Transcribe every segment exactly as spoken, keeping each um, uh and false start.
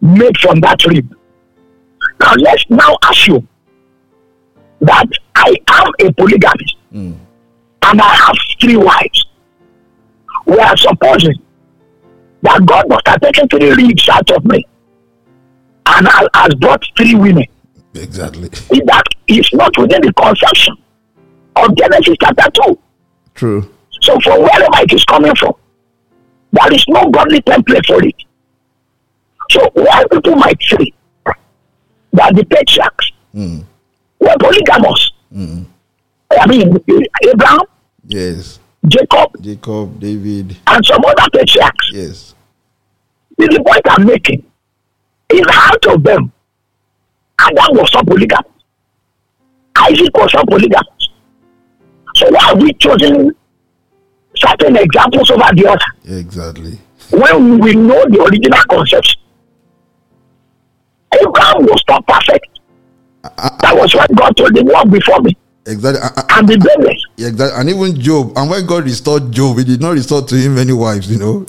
made from that rib. Now let's now assume that I am a polygamist mm. and I have three wives. We are supposing that God must have taken three ribs out of me and has brought three women. Exactly. If that is not within the conception of Genesis chapter two. True. So from wherever it is coming from, there is no godly template for it. So why people might say that the patriarchs mm. were polygamous. Mm. I mean, Abraham, yes, Jacob, Jacob, David, and some other patriarchs. yes. The point I'm making is out of them, Adam was not polygamous. Isaac was not polygamous. So why have we chosen certain examples over the other? Exactly. When we know the original conception. Abraham was not perfect. I, I, That was what God told him, walk before me exactly. I, I, and be blameless. exactly. And even Job. And when God restored Job, He did not restore to him many wives. You know.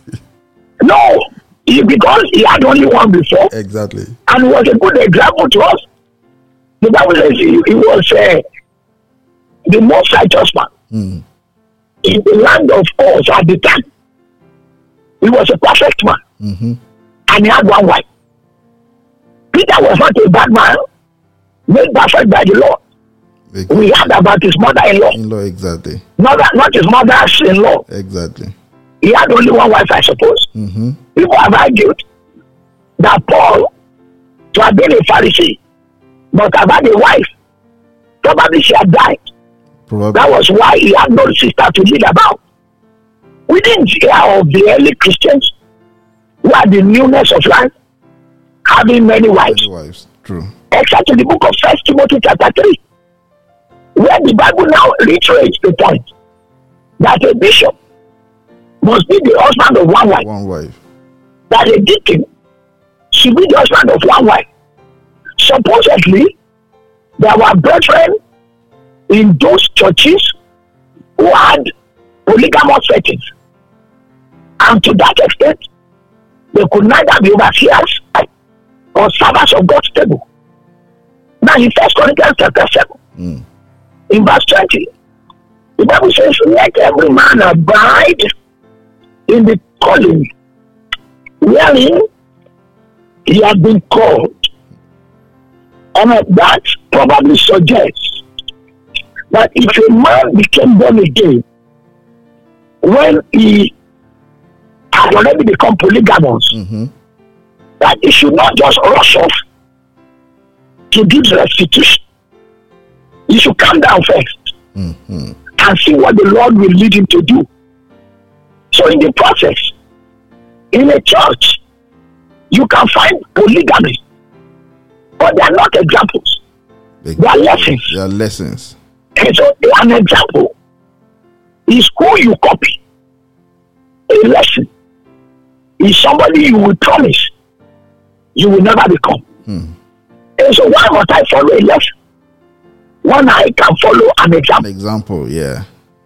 No, he, because he had only one before, Exactly. and he was a good example to us. The Bible says he, he was uh, the most righteous man Mm. in the land of Oz at the time. He was a perfect man, Mm-hmm. and he had one wife. Peter was not a bad man, made perfect by the Lord. Exactly. We heard about his mother-in-law, In-law, exactly. not, not his mother-in-law. Exactly. He had only one wife, I suppose. Mm-hmm. People have argued that Paul, to have been a Pharisee, must have had a wife. Probably she had died. Probably. That was why he had no sister to lead about. We didn't hear of the early Christians who had the newness of life, having many wives. Many wives. True. Except in the book of First Timothy chapter three, where the Bible now reiterates the point that a bishop must be the husband of one wife, One wife. that a deacon should be the husband of one wife. Supposedly, there were brethren in those churches who had polygamous settings, and to that extent, they could neither be overseers or servants of God's table. Now, in First Corinthians chapter seven, Mm. in verse twenty, the Bible says, "Let every man abide in the calling wherein he has been called." And that probably suggests that if a man became born again when he had already become polygamous, Mm-hmm. that he should not just rush off to give restitution. He should calm down first Mm-hmm. and see what the Lord will lead him to do. So in the process, in a church, you can find polygamy, but they are not examples. They are lessons. They are lessons. And so an example is who you copy. A lesson is somebody you will promise you will never become. Mm. And so why must I follow a lesson when I can follow an An example? example, yeah.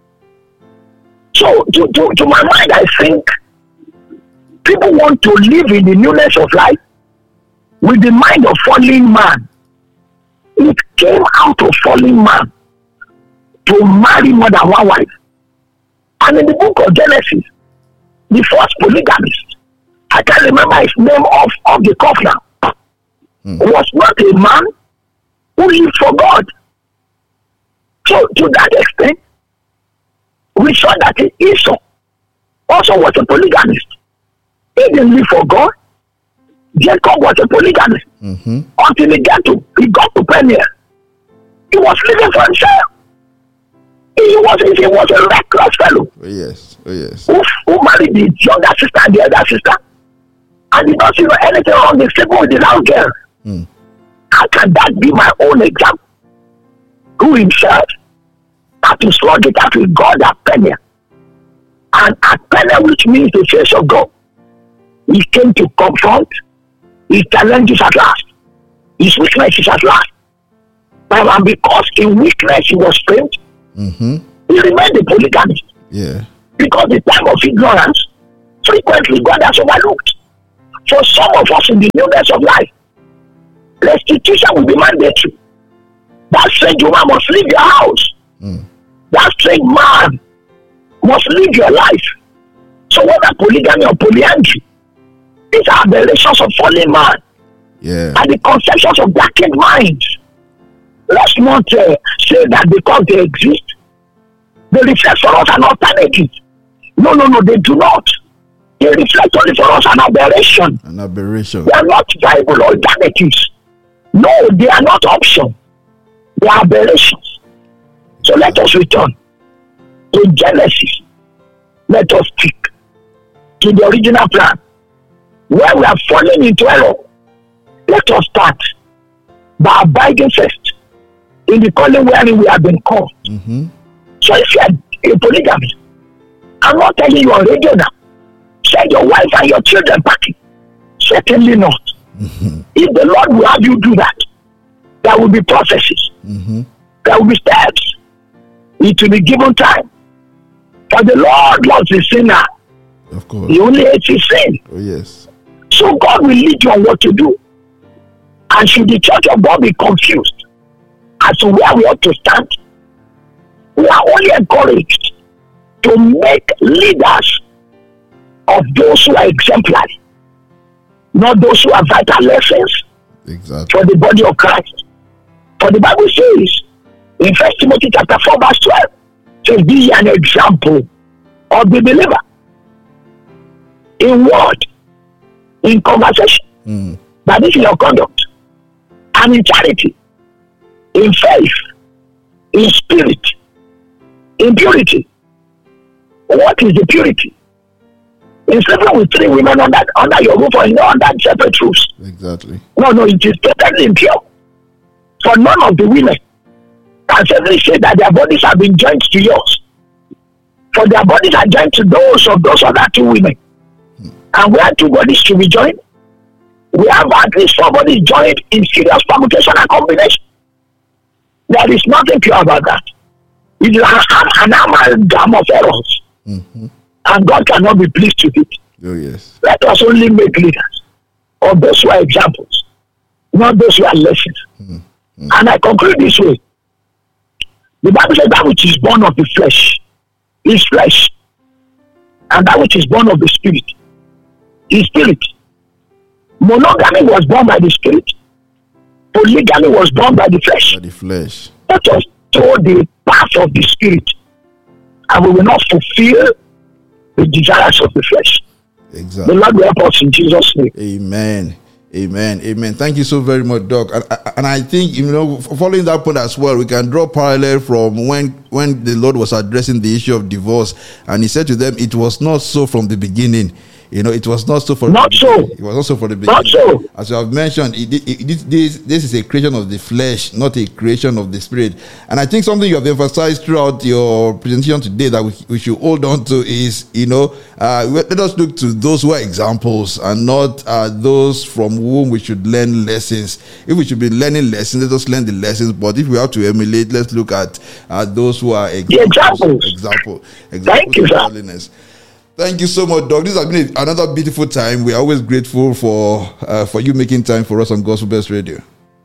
So to, to, to my mind, I think people want to live in the newness of life with the mind of fallen man. It came out of fallen man to marry more than one wife. And in the book of Genesis, the first polygamist, I can't remember his name off, off the cuff now, Mm. was not a man who lived for God. So to that extent, we saw that Esau also was a polygamist. He didn't live for God. Jacob was a polygamist. Mm-hmm. Until he got to he got to Peniel. He was living for himself. He was he was a reckless fellow Oh, yes. Oh, yes. who, who married the younger sister and the elder sister, and did not see anything wrong with sleeping with the loud girl. Mm. How can that be my own example? Who himself had to slug it out with God at Peniel, and at Peniel, which means the face of God, he came to confront his challenges at last, his weaknesses at last. And because in weakness he was framed, Mm-hmm. he remained a polygamist. Yeah. Because the time of ignorance, frequently God has overlooked. For some of us in the newness of life, restitution will be mandatory. That strange woman must leave your house. Mm. That strange man must leave your life. So whether polygamy or polyandry, these are aberrations of fallen man Yeah. and the conceptions of darkened minds. Let's not uh, say that because they exist, they reflect for us an alternative. No, no, no, they do not. They reflect only for us an aberration. An aberration. They are not viable alternatives. No, they are not options. They are aberrations. So let us return to Genesis. Let us stick to the original plan. Where we are falling into error, let us start by abiding first in the calling wherein we have been called. Mm-hmm. So if you are a polygamist, I'm not telling you on radio now, send your wife and your children packing. Certainly not. Mm-hmm. If the Lord will have you do that, there will be processes. Mm-hmm. There will be steps. It will be given time. For the Lord loves the sinner. Of course. He only hates his sin. Oh, yes. So God will lead you on what to do. And should the church of God be confused as to where we ought to stand, we are only encouraged to make leaders of those who are exemplary, not those who are vital lessons Exactly. for the body of Christ. For the Bible says in First Timothy chapter four verse twelve, says, be an example of the believer in word, in conversation, Mm. that is in your conduct, and in charity, in faith, in spirit, in purity. What is the purity? In sleeping with three women under, under your roof or not under separate roofs. Exactly. No, no, it is totally impure. For none of the women can safely say that their bodies have been joined to yours. For their bodies are joined to those of those other two women. Hmm. And where two bodies should be joined, we have at least four bodies joined in serious permutation and combination. There is nothing pure about that. It is an, an amalgam of errors. Mm-hmm. And God cannot be pleased with it. Oh, yes. Let us only make leaders of those who are examples, not those who are lessons. Mm-hmm. And I conclude this way. The Bible says that which is born of the flesh is flesh, and that which is born of the spirit is spirit. Monogamy was born by the spirit. Polygamy was born by the flesh. By the flesh. Let us toe the path of the spirit, and we will not fulfill the desires of the flesh. Exactly. The Lord will help us in Jesus' name. Amen. Amen. Amen. Thank you so very much, Doc. And, and I think, you know, following that point as well, we can draw parallel from when when the Lord was addressing the issue of divorce, and he said to them, it was not so from the beginning. You know, it was not so for not the so. It was not so for the beginning. Not so. As you have mentioned, it, it, it, this, this is a creation of the flesh, not a creation of the spirit. And I think something you have emphasized throughout your presentation today that we, we should hold on to is, you know, uh, let us look to those who are examples and not uh, those from whom we should learn lessons. If we should be learning lessons, let us learn the lessons. But if we have to emulate, let's look at uh, those who are examples. Examples. Example. Examples Thank you, of sir. godliness. Thank you so much, Doc. This has been another beautiful time. We are always grateful for uh, for you making time for us on Gospel Best Radio.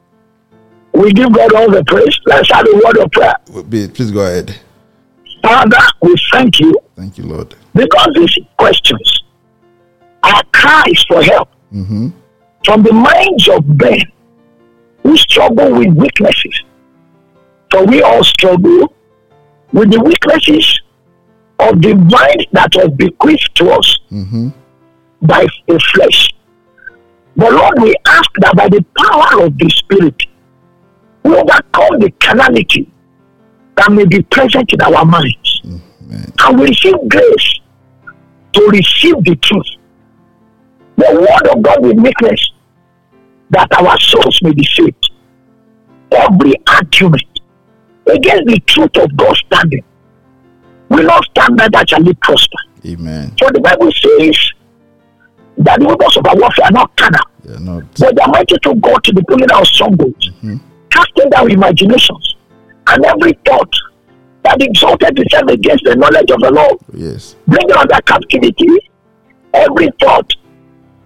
We give God all the praise. Let's have a word of prayer. Please go ahead. Father, we thank you. Thank you, Lord. Because these questions are cries for help Mm-hmm. from the minds of men who struggle with weaknesses. For we all struggle with the weaknesses of the mind that was bequeathed to us Mm-hmm. by the flesh. But Lord, we ask that by the power of the Spirit, we overcome the carnality that may be present in our minds. Amen. And we receive grace to receive the truth. The word of God with meekness, that our souls may be saved. Every argument against the truth of God standing will not stand, neither shall it prosper. Amen. For the Bible says that the weapons of our warfare are not carnal, They're not. but they are mighty to God to the pulling down of strongholds, Mm-hmm. casting down imaginations, and every thought that exalted itself against the knowledge of the Lord, Yes. bringing under captivity every thought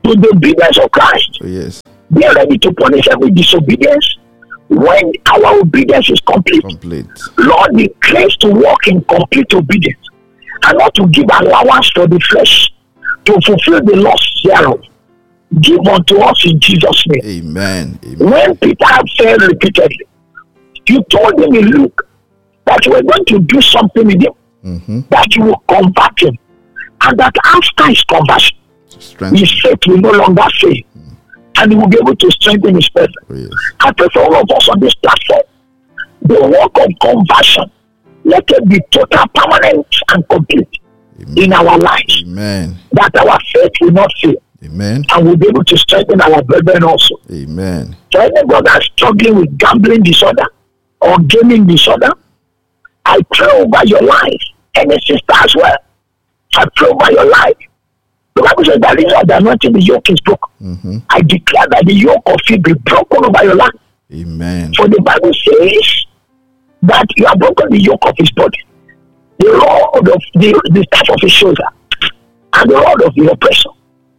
to the obedience of Christ. Oh, yes. Be ready to punish every disobedience when our obedience is complete. Complete. Lord, the grace to walk in complete obedience and not to give allowance to the flesh to fulfill the lust thereof. Give unto us in Jesus' name. Amen. Amen. When Peter had failed repeatedly, you told him in Luke that you were going to do something with him, Mm-hmm. that you will convert him, and that after his conversion, Strength. his faith will no longer fail, and he will be able to strengthen his faith. Oh, yes. I pray for all of us on this platform, the work of conversion, let it be total, permanent, and complete Amen. in our lives, Amen. that our faith will not fail, Amen. and we'll be able to strengthen our brethren also. Amen. For any brother struggling with gambling disorder or gaming disorder, I pray over your life. Any sister as well, I pray over your life. The Bible says that is the anointing, the yoke is broken. Mm-hmm. I declare that the yoke of it be broken over your life. Amen. For the Bible says that you have broken the yoke of his body, the rod of the, the staff of his shoulder, and the rod of the oppressor,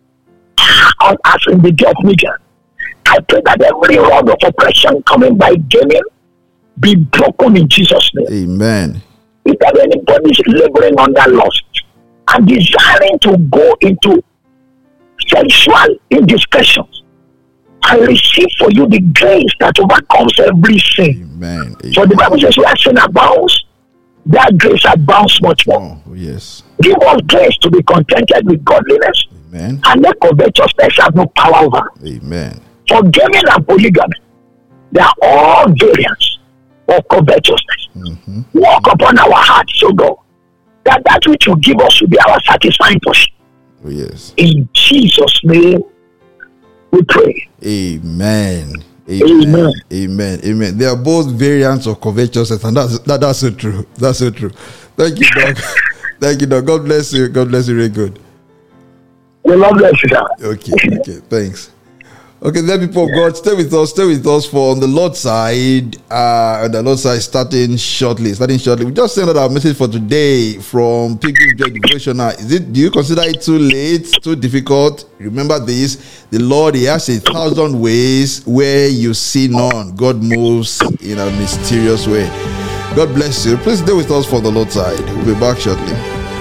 as as in the day of Midian. I pray that every rod of oppression coming by gaming be broken in Jesus' name. Amen. If there anybody is laboring under lust and desiring to go into sexual indiscretions, I receive for you the grace that overcomes every sin. Amen. Amen. For the Bible says, where sin abounds, that grace abounds much more. Oh, yes. Give us grace to be contented with godliness, Amen. and let covetousness have no power over. Amen. For gaming and polygamy, they are all variants of covetousness. Mm-hmm. Walk upon our hearts, so God, that that which you give us will be our satisfying portion. Oh, yes. In Jesus' name, we pray. Amen. Amen. Amen. Amen. Amen. They are both variants of covetousness, and that's that, that's so true. That's so true. Thank you, Doc. Thank you, Doc. God bless you. God bless you. Very good. We love you, sir. Okay. Okay. Thanks. Okay, then people of God, stay with us, stay with us for on the Lord's side, uh, on the Lord's side starting shortly, starting shortly. We just sent out our message for today from Pilgrim's Joy Devotional. Is it, do you consider it too late, too difficult? Remember this, the Lord, He has a thousand ways where you see none. God moves in a mysterious way. God bless you. Please stay with us for the Lord's side. We'll be back shortly.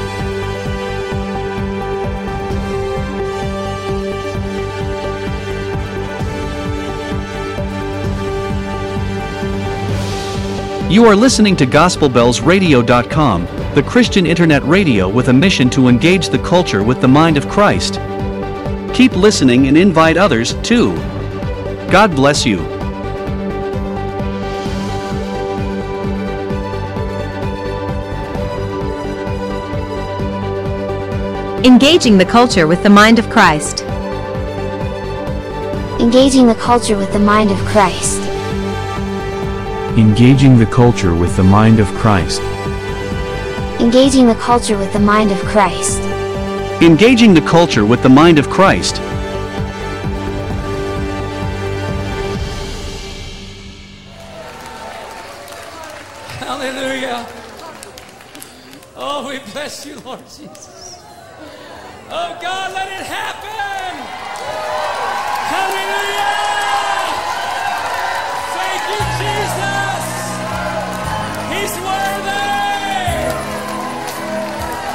You are listening to Gospel Bells Radio dot com, the Christian internet radio with a mission to engage the culture with the mind of Christ. Keep listening and invite others, too. God bless you. Engaging the culture with the mind of Christ. Engaging the culture with the mind of Christ. Engaging the culture with the mind of Christ. Engaging the culture with the mind of Christ. Engaging the culture with the mind of Christ. Hallelujah. Oh, we bless you, Lord Jesus. Oh, God.